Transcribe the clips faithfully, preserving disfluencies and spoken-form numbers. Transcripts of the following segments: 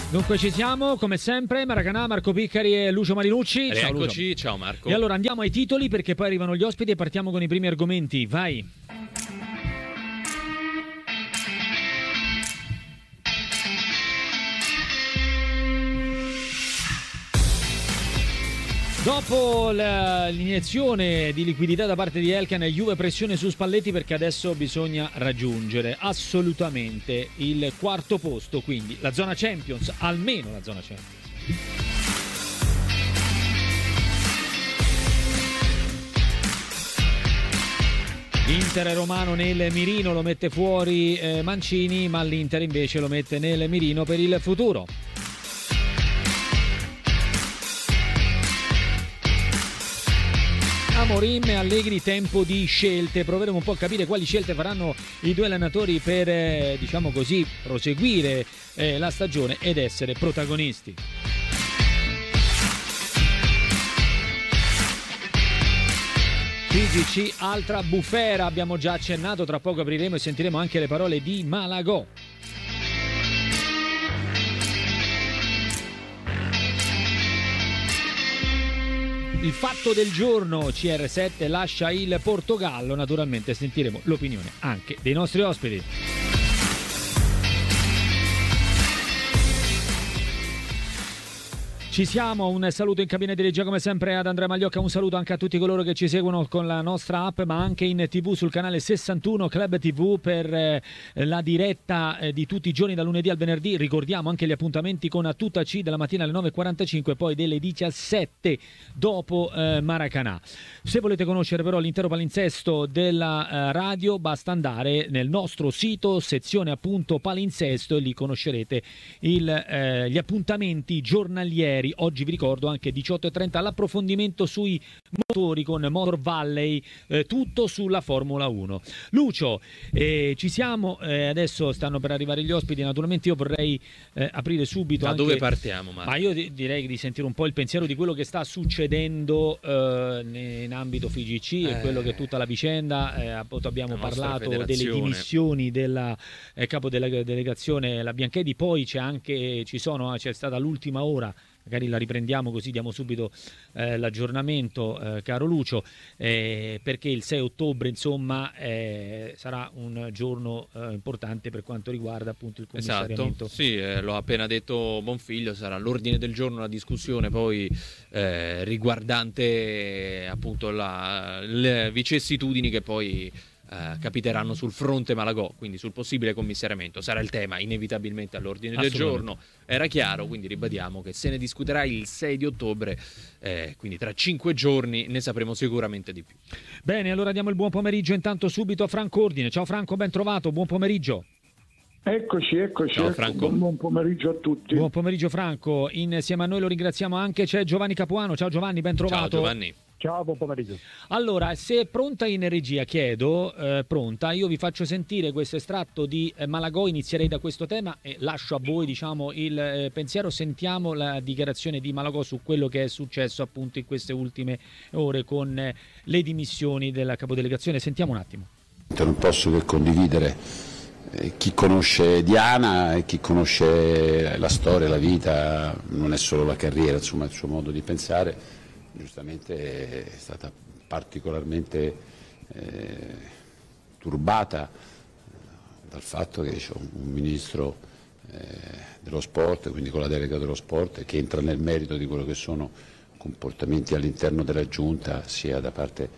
Dunque ci siamo, come sempre, Maracanà, Marco Piccari e Lucio Marinucci. Ciao, Eccoci, Lucio. ciao Marco. E allora andiamo ai titoli perché poi arrivano gli ospiti e partiamo con i primi argomenti. Vai. Dopo l'iniezione di liquidità da parte di Elkann, Juve pressione su Spalletti perché adesso bisogna raggiungere assolutamente il quarto posto, quindi la zona Champions, almeno la zona Champions. Inter romano nel mirino, lo mette fuori eh, Mancini, ma l'Inter invece lo mette nel mirino per il futuro. Amorim e Allegri, tempo di scelte. Proveremo un po' a capire quali scelte faranno i due allenatori per, eh, diciamo così, proseguire eh, la stagione ed essere protagonisti. P G C, altra bufera, abbiamo già accennato, tra poco apriremo e sentiremo anche le parole di Malagò. Il fatto del giorno, C R sette lascia il Portogallo, naturalmente sentiremo l'opinione anche dei nostri ospiti. Ci siamo, un saluto in cabina di regia come sempre ad Andrea Magliocca, un saluto anche a tutti coloro che ci seguono con la nostra app ma anche in tv sul canale sessantuno Club tivù per eh, la diretta eh, di tutti i giorni dal lunedì al venerdì. Ricordiamo anche gli appuntamenti con A Tutta C della mattina alle nove e quarantacinque, poi delle diciassette dopo eh, Maracanà. Se volete conoscere però l'intero palinsesto della eh, radio basta andare nel nostro sito, sezione appunto palinsesto, e lì conoscerete il, eh, gli appuntamenti giornalieri. Oggi vi ricordo anche diciotto e trenta l'approfondimento sui motori con Motor Valley, eh, tutto sulla Formula uno. Lucio, eh, ci siamo, eh, adesso stanno per arrivare gli ospiti, naturalmente io vorrei eh, aprire subito. Da anche... dove partiamo, Marco? Ma io di- direi di sentire un po' il pensiero di quello che sta succedendo eh, in ambito F I G C eh, e quello che è tutta la vicenda. Eh, abbiamo parlato delle dimissioni della eh, capo della delegazione, la Bianchedi, poi c'è anche, ci sono, c'è stata l'ultima ora. Magari la riprendiamo così diamo subito eh, l'aggiornamento, eh, caro Lucio, eh, perché il sei ottobre insomma eh, sarà un giorno eh, importante per quanto riguarda appunto il commissariamento. Esatto, sì, eh, l'ho appena detto Bonfiglio, sarà l'ordine del giorno, la discussione poi eh, riguardante eh, appunto la, le vicissitudini che poi Uh, capiteranno sul fronte Malagò, quindi sul possibile commissariamento. Sarà il tema inevitabilmente all'ordine del giorno, era chiaro, quindi ribadiamo che se ne discuterà il sei di ottobre, eh, quindi tra cinque giorni ne sapremo sicuramente di più. Bene, allora diamo il buon pomeriggio intanto subito a Franco Ordine. Ciao Franco, ben trovato, buon pomeriggio. Eccoci, eccoci, Ciao, ecco, Franco. buon pomeriggio a tutti. Buon pomeriggio Franco, insieme a noi lo ringraziamo anche, c'è Giovanni Capuano. Ciao Giovanni, ben trovato. Ciao Giovanni. Ciao, buon pomeriggio. Allora, se è pronta in regia, chiedo, eh, pronta, io vi faccio sentire questo estratto di eh, Malagò, inizierei da questo tema e lascio a voi, diciamo, il eh, pensiero. Sentiamo la dichiarazione di Malagò su quello che è successo appunto in queste ultime ore con eh, le dimissioni della capodelegazione. Sentiamo un attimo. Non posso che condividere, eh, chi conosce Diana e chi conosce la storia, la vita, non è solo la carriera, insomma il suo modo di pensare. Giustamente è stata particolarmente eh, turbata dal fatto che c'è un, un ministro eh, dello sport, quindi con la delega dello sport, che entra nel merito di quello che sono comportamenti all'interno della giunta, sia da parte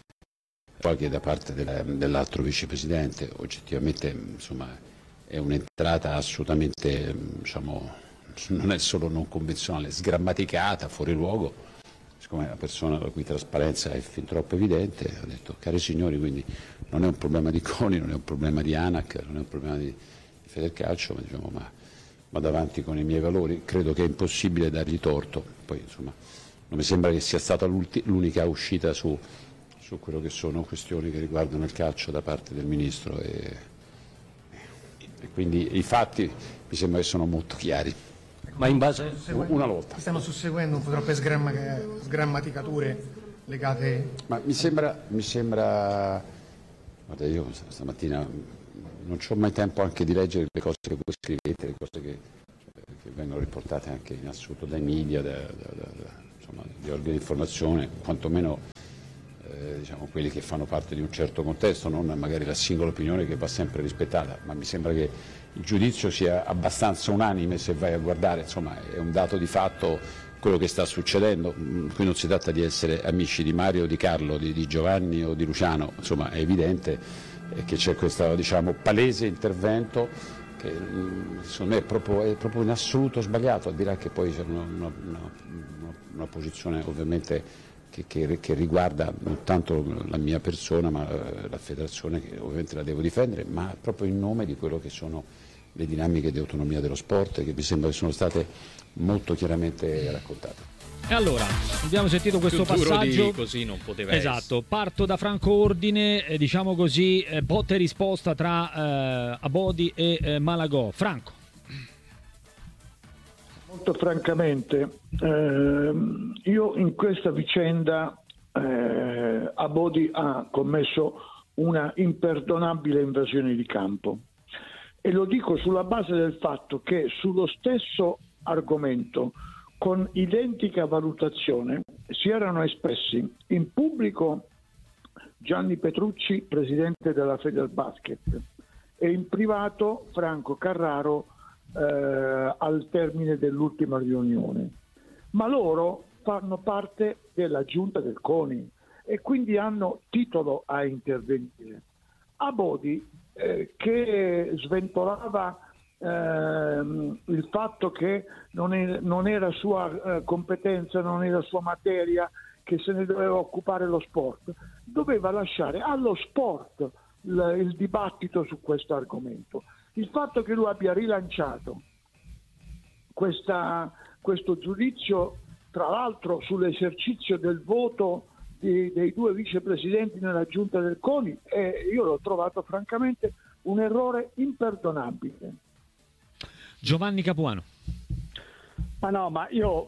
che da parte della, dell'altro vicepresidente. Oggettivamente insomma, è un'entrata assolutamente, diciamo, non è solo non convenzionale, sgrammaticata, fuori luogo. Siccome è una persona la cui trasparenza è fin troppo evidente, ha detto: cari signori, quindi non è un problema di CONI, non è un problema di ANAC, non è un problema di, di Federcalcio, ma diciamo ma vado avanti con i miei valori. Credo che è impossibile dargli torto. Poi insomma non mi sembra che sia stata l'unica uscita su, su quello che sono questioni che riguardano il calcio da parte del Ministro e, e quindi i fatti mi sembra che sono molto chiari. Ma in base una volta. Stiamo susseguendo un po' troppe sgramma- sgrammaticature legate. Ma mi sembra, mi sembra, guarda, io stamattina non ho mai tempo anche di leggere le cose che voi scrivete, le cose che che vengono riportate anche in assoluto dai media, da, da, da, da, insomma, di organi di informazione, quantomeno eh, diciamo, quelli che fanno parte di un certo contesto, non magari la singola opinione che va sempre rispettata, ma mi sembra che il giudizio sia abbastanza unanime se vai a guardare, insomma è un dato di fatto quello che sta succedendo. Qui non si tratta di essere amici di Mario, di Carlo, di, di Giovanni o di Luciano, insomma è evidente che c'è questo, diciamo, palese intervento che secondo me è proprio, è proprio in assoluto sbagliato, al di là che poi c'è una, una, una, una posizione ovviamente che, che, che riguarda non tanto la mia persona ma la federazione, che ovviamente la devo difendere, ma proprio in nome di quello che sono le dinamiche di autonomia dello sport, che mi sembra che sono state molto chiaramente raccontate. E allora, abbiamo sentito questo Più duro passaggio. di così non poteva esatto, essere. parto da Franco Ordine, eh, diciamo così, eh, botta e risposta tra eh, Abodi e eh, Malagò. Franco. Molto francamente, ehm, io in questa vicenda eh, Abodi ha commesso una imperdonabile invasione di campo, e lo dico sulla base del fatto che sullo stesso argomento, con identica valutazione, si erano espressi in pubblico Gianni Petrucci, presidente della Federbasket, e in privato Franco Carraro eh, al termine dell'ultima riunione. Ma loro fanno parte della giunta del CONI e quindi hanno titolo a intervenire. Abodi, eh, che sventolava ehm, il fatto che non, è, non era sua eh, competenza, non era sua materia, che se ne doveva occupare lo sport, doveva lasciare allo sport il, il dibattito su questo argomento. Il fatto che lui abbia rilanciato questa, questo giudizio, tra l'altro sull'esercizio del voto di, dei due vicepresidenti nella giunta del CONI, e io l'ho trovato francamente un errore imperdonabile. Giovanni Capuano. Ma no, ma io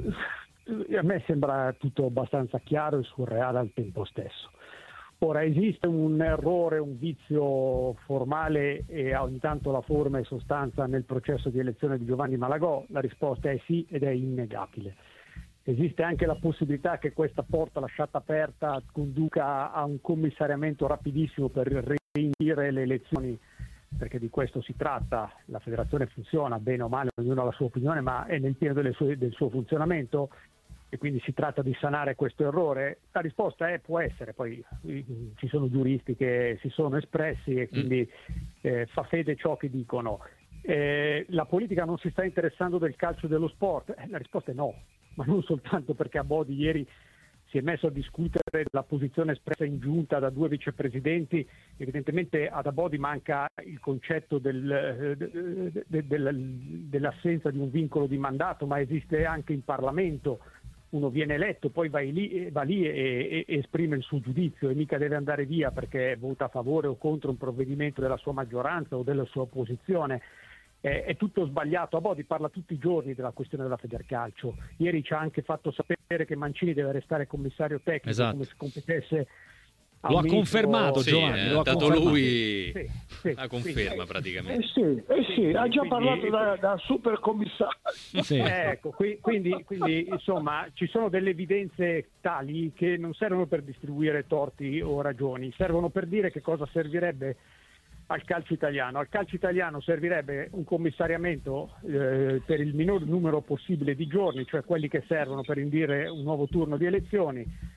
a me sembra tutto abbastanza chiaro e surreale al tempo stesso. Ora, esiste un errore, un vizio formale e ogni tanto la forma e sostanza nel processo di elezione di Giovanni Malagò? La risposta è sì, ed è innegabile. Esiste anche la possibilità che questa porta lasciata aperta conduca a un commissariamento rapidissimo per reindire le elezioni, perché di questo si tratta. La federazione funziona bene o male, ognuno ha la sua opinione, ma è nel pieno delle sue, del suo funzionamento, e quindi si tratta di sanare questo errore. La risposta è può essere, poi ci sono giuristi che si sono espressi e quindi eh, fa fede ciò che dicono. Eh, la politica non si sta interessando del calcio e dello sport? Eh, la risposta è no, ma non soltanto perché Abodi ieri si è messo a discutere la posizione espressa in giunta da due vicepresidenti. Evidentemente ad Abodi manca il concetto del, de, de, de, dell'assenza di un vincolo di mandato, ma esiste anche in Parlamento. Uno viene eletto, poi va lì, va lì e, e esprime il suo giudizio, e mica deve andare via perché vota a favore o contro un provvedimento della sua maggioranza o della sua opposizione. È, è tutto sbagliato. Abodi parla tutti i giorni della questione della Federcalcio. Ieri ci ha anche fatto sapere che Mancini deve restare commissario tecnico, esatto, come se competesse. Lo ha ministro... confermato, sì, Giovanni. Eh, lo ha dato confermato. lui sì, sì, la conferma sì, praticamente. Eh sì, eh sì, Quindi, ha già quindi, parlato da, da super commissario. Sì. Ecco, qui, quindi, quindi insomma ci sono delle evidenze tali che non servono per distribuire torti o ragioni, servono per dire che cosa servirebbe al calcio italiano. Al calcio italiano servirebbe un commissariamento eh, per il minor numero possibile di giorni, cioè quelli che servono per indire un nuovo turno di elezioni,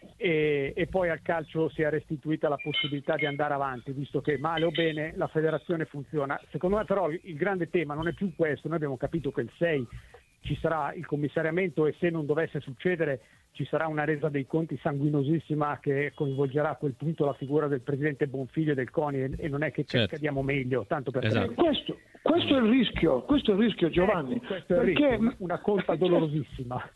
e, e poi al calcio sia restituita la possibilità di andare avanti, visto che male o bene la federazione funziona. Secondo me però il grande tema non è più questo. Noi abbiamo capito che il sei ci sarà il commissariamento, e se non dovesse succedere ci sarà una resa dei conti sanguinosissima che coinvolgerà a quel punto la figura del presidente Bonfiglio del CONI, e, e non è che certo. cadiamo meglio, tanto per Esatto. Questo, questo è il rischio, questo è il rischio, Giovanni. Eh, questo è il perché rischio, una colpa dolorosissima.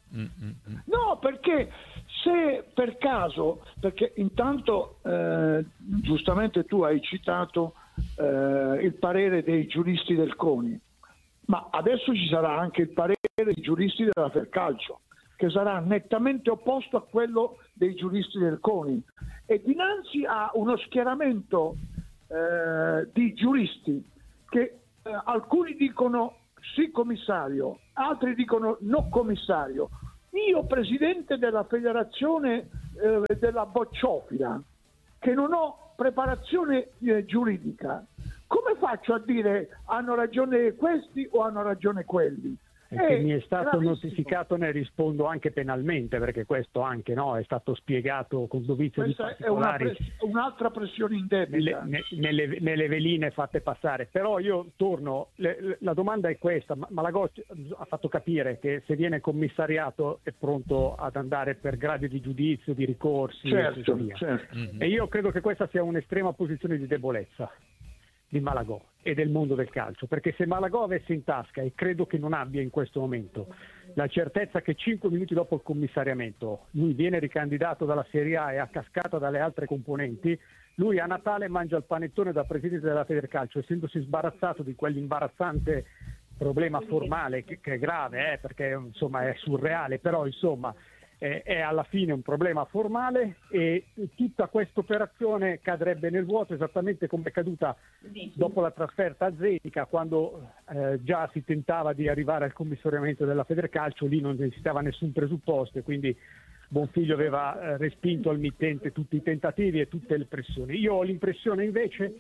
No, perché se per caso, perché intanto eh, giustamente tu hai citato eh, il parere dei giuristi del CONI, ma adesso ci sarà anche il parere dei giuristi della Fercalcio, che sarà nettamente opposto a quello dei giuristi del CONI, e dinanzi a uno schieramento eh, di giuristi che eh, alcuni dicono sì commissario, altri dicono no commissario. Io presidente della federazione eh, della bocciofila, che non ho preparazione eh, giuridica, come faccio a dire hanno ragione questi o hanno ragione quelli? E che mi è stato gravissimo. notificato, ne rispondo anche penalmente, perché questo anche no, è stato spiegato con dovizio di Questa è una particolari press- un'altra pressione indebita. nelle, nelle, nelle veline fatte passare. Però io torno, le, le, la domanda è questa: Malagò ha fatto capire che se viene commissariato è pronto ad andare per gradi di giudizio, di ricorsi Certo, e così via. certo. E io credo che questa sia un'estrema posizione di debolezza di Malagò e del mondo del calcio, perché se Malagò avesse in tasca, e credo che non abbia in questo momento, la certezza che cinque minuti dopo il commissariamento lui viene ricandidato dalla Serie A e a cascata dalle altre componenti, lui a Natale mangia il panettone da presidente della Federcalcio, essendosi sbarazzato di quell'imbarazzante problema formale che, che è grave, eh, perché insomma è surreale, però insomma Eh, è alla fine un problema formale, e tutta questa operazione cadrebbe nel vuoto, esattamente come è caduta dopo la trasferta a Zetica, quando eh, già si tentava di arrivare al commissariamento della Federcalcio. Lì non esisteva nessun presupposto, quindi Bonfiglio aveva eh, respinto al mittente tutti i tentativi e tutte le pressioni. Io ho l'impressione invece,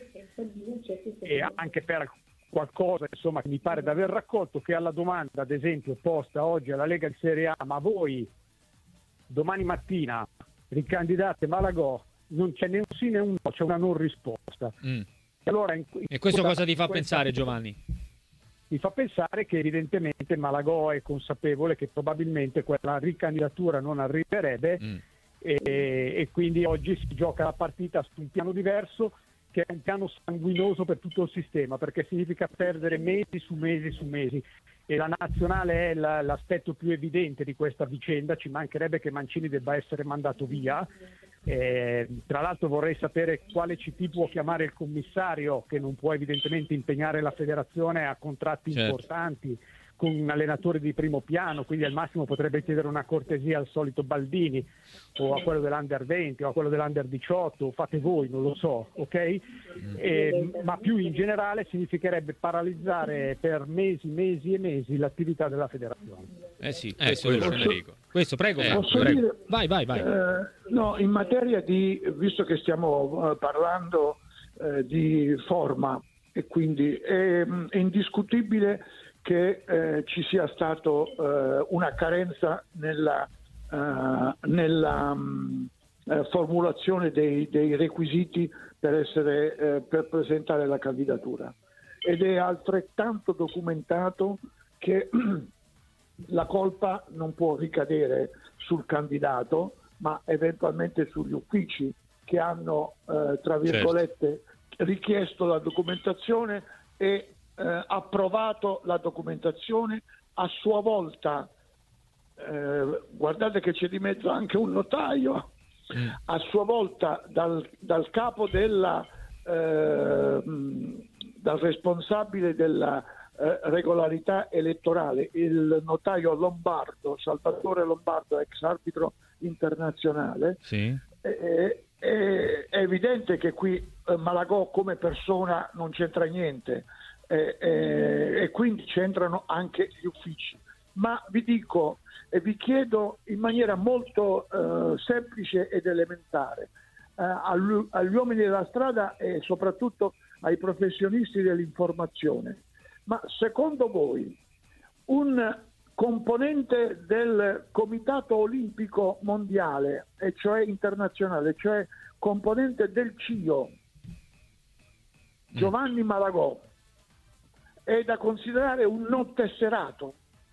e anche per qualcosa insomma che mi pare di aver raccolto, che alla domanda ad esempio posta oggi alla Lega di Serie A, ma voi domani mattina ricandidate Malagò, non c'è né un sì né un no, c'è una non risposta. Mm. E, allora, in, in e questo cosa ti fa questa, pensare, Giovanni? Mi fa pensare che evidentemente Malagò è consapevole che probabilmente quella ricandidatura non arriverebbe, mm. e, e quindi oggi si gioca la partita su un piano diverso, che è un piano sanguinoso per tutto il sistema, perché significa perdere mesi su mesi su mesi. E la nazionale è la, l'aspetto più evidente di questa vicenda. Ci mancherebbe che Mancini debba essere mandato via. Eh, tra l'altro vorrei sapere quale C T può chiamare il commissario, che non può evidentemente impegnare la federazione a contratti certo. importanti con un allenatore di primo piano, quindi al massimo potrebbe chiedere una cortesia al solito Baldini o a quello dell'Under venti o a quello dell'Under diciotto, fate voi, non lo so, ok? E, ma più in generale significherebbe paralizzare per mesi, mesi e mesi l'attività della federazione. Eh sì, eh, questo, è Federico. Questo, prego, eh, posso prego. Dire, vai, vai, vai. Eh, no, in materia di, visto che stiamo uh, parlando uh, di forma, e quindi è, è indiscutibile che eh, ci sia stato eh, una carenza nella, uh, nella um, eh, formulazione dei, dei requisiti per, essere, eh, per presentare la candidatura, ed è altrettanto documentato che la colpa non può ricadere sul candidato, ma eventualmente sugli uffici che hanno, eh, tra virgolette, certo. richiesto la documentazione e Eh, approvato la documentazione, a sua volta, eh, guardate che c'è di mezzo anche un notaio, mm. a sua volta dal, dal capo della, eh, dal responsabile della eh, regolarità elettorale, il notaio Lombardo, Salvatore Lombardo, ex arbitro internazionale, sì. eh, eh, è evidente che qui eh, Malagò come persona non c'entra niente. Eh, eh, e quindi c'entrano anche gli uffici, ma vi dico e vi chiedo in maniera molto eh, semplice ed elementare eh, agli, agli uomini della strada e soprattutto ai professionisti dell'informazione: ma secondo voi un componente del Comitato Olimpico Mondiale, e cioè internazionale, cioè componente del C I O, Giovanni Malagò, è da considerare un non tesserato?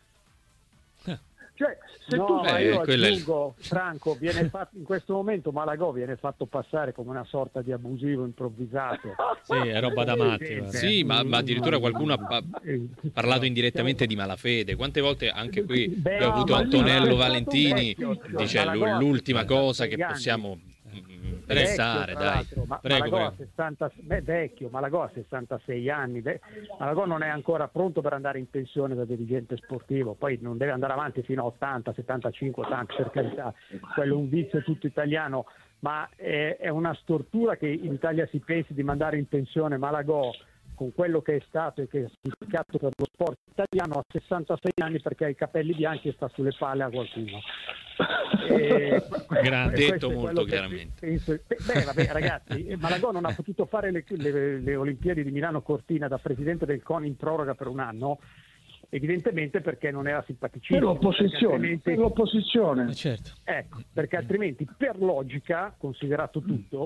Cioè, se no, tu ma eh, io quella... aggiungo, Franco, viene fatto, in questo momento Malagò viene fatto passare come una sorta di abusivo improvvisato. Sì, è roba da matti. Sì, ma, ma addirittura qualcuno ha parlato indirettamente di malafede. Quante volte anche qui Beh, abbiamo avuto Antonello Valentini, dice Malagò l'ultima cosa che possiamo pensare, dai. Ma prego, Malagò prego. ha sessanta, beh, vecchio, Malagò ha sessantasei anni, beh, Malagò non è ancora pronto per andare in pensione da dirigente sportivo, poi non deve andare avanti fino a ottanta, settantacinque, ottanta, per carità, quello è un vizio tutto italiano, ma è, è una stortura che in Italia si pensi di mandare in pensione Malagò con quello che è stato e che è significato per lo sport italiano, a sessantasei anni perché ha i capelli bianchi e sta sulle palle a qualcuno. E, Gran e detto questo è molto quello che chiaramente. penso- beh, vabbè, ragazzi, Malagò non ha potuto fare le, le- le Olimpiadi di Milano Cortina da presidente del CONI in proroga per un anno, evidentemente perché non era simpaticissimo. Per l'opposizione, perché altrimenti- per l'opposizione. Eh, certo. Ecco, perché altrimenti per logica, considerato tutto,